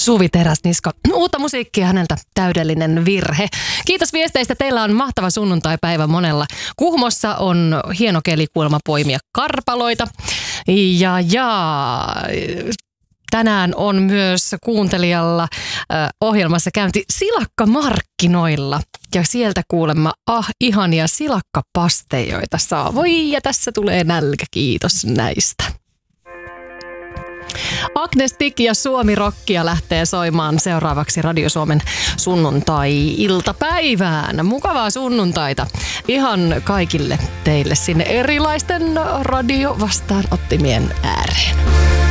Suvi Teräsniska. Uutta musiikkia häneltä, täydellinen virhe. Kiitos viesteistä, teillä on mahtava sunnuntaipäivä monella. Kuhmossa on hieno keli kuulemma poimia karpaloita. Ja tänään on myös kuuntelijalla ohjelmassa käynti silakkamarkkinoilla. Ja sieltä kuulemma ihania silakkapastejoita saa. Voi, ja tässä tulee nälkä, kiitos näistä. Agnes Tik ja Suomi Rockia lähtee soimaan seuraavaksi Radio Suomen sunnuntai-iltapäivään. Mukavaa sunnuntaita ihan kaikille teille sinne erilaisten radiovastaanottimien ääreen.